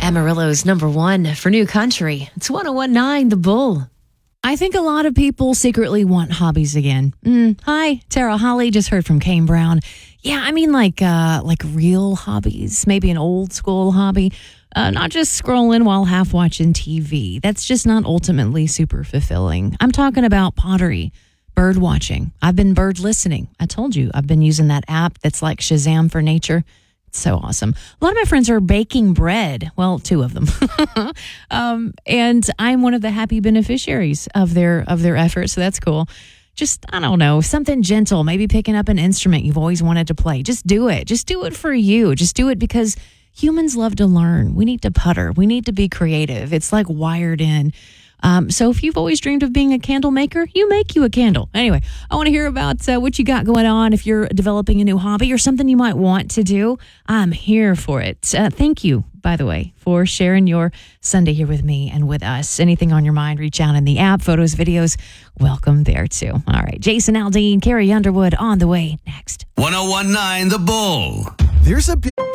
Amarillo's number one for New Country. It's 1019 The Bull. I think a lot of people secretly want hobbies again. Hi, Tara Holly. Just heard from Kane Brown. Yeah, I mean like real hobbies, maybe an old school hobby. Not just scrolling while half watching TV. That's just not ultimately super fulfilling. I'm talking about pottery, bird watching. I've been bird listening. I told you I've been using that app that's like Shazam for nature. It's so awesome. A lot of my friends are baking bread. Well, two of them. And I'm one of the happy beneficiaries of their efforts. So that's cool. Just, I don't know, something gentle, maybe picking up an instrument you've always wanted to play. Just do it. Just do it for you. Just do it because humans love to learn. We need to putter. We need to be creative. It's like wired in. So if you've always dreamed of being a candle maker, you make you a candle. Anyway, I want to hear about what you got going on. If you're developing a new hobby or something you might want to do, I'm here for it. Thank you, by the way, for sharing your Sunday here with me and with us. Anything on your mind, reach out in the app. Photos, videos, welcome there too. All right, Jason Aldean, Carrie Underwood on the way next. 1019 The Bull. There's a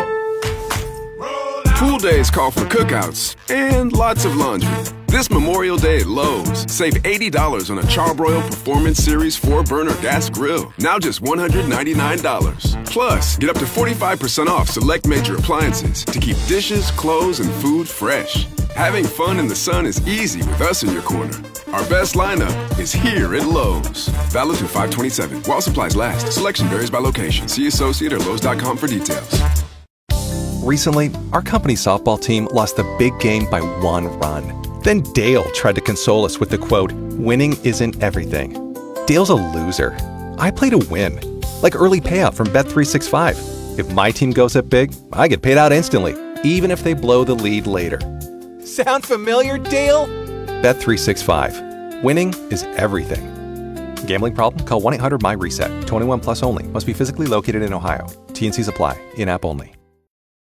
Pool days call for cookouts and lots of laundry. This Memorial Day at Lowe's, save $80 on a Charbroil Performance Series 4-burner gas grill. Now just $199. Plus, get up to 45% off select major appliances to keep dishes, clothes, and food fresh. Having fun in the sun is easy with us in your corner. Our best lineup is here at Lowe's. Valid through 5/27. While supplies last. Selection varies by location. See associate or Lowe's.com for details. Recently, our company softball team lost the big game by 1 run. Then Dale tried to console us with the quote, "Winning isn't everything." Dale's a loser. I play to win. Like early payout from Bet365. If my team goes up big, I get paid out instantly, even if they blow the lead later. Sound familiar, Dale? Bet365. Winning is everything. Gambling problem? Call 1-800-MY-RESET. 21 plus only. Must be physically located in Ohio. T&Cs apply. In-app only.